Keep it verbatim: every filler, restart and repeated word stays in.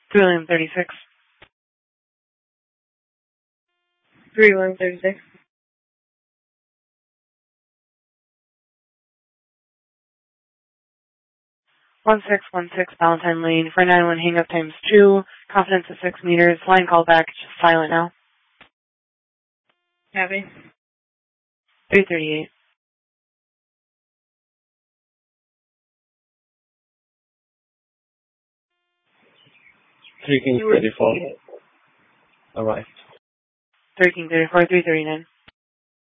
three William thirty-six. three William thirty-six. one six one six Valentine Lane, four nine one hang up times two, confidence at six meters, line call back, just silent now. Happy. three thirty-eight. three King thirty-four. Arrived. three King thirty-four, three thirty-nine.